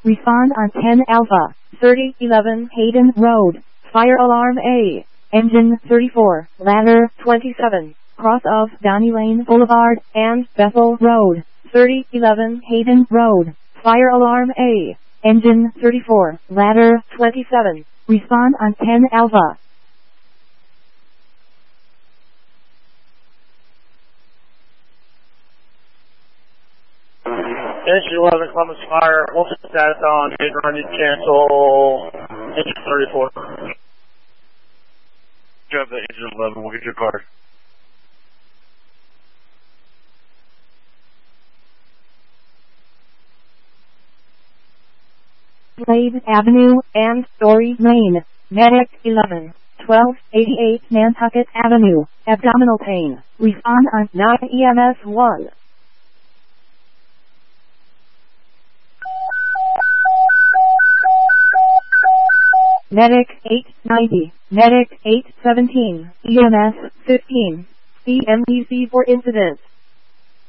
Respond on 10 Alpha, 3011 Hayden Road, Fire Alarm A, Engine 34, Ladder 27, cross of Donny Lane Boulevard and Bethel Road, 3011 Hayden Road, Fire Alarm A, Engine 34, Ladder 27. Respond on 10 Alpha. Engine 11, Columbus Fire, what's the status on Hayden Run? You cancel Engine 34. Grab the Engine 11, we'll get your card. Glade Avenue and Story Lane, Medic 11, 1288 Nantucket Avenue, abdominal pain. Respond on 9 EMS 1. Medic 890, Medic 817, EMS 15, CMDC for incident.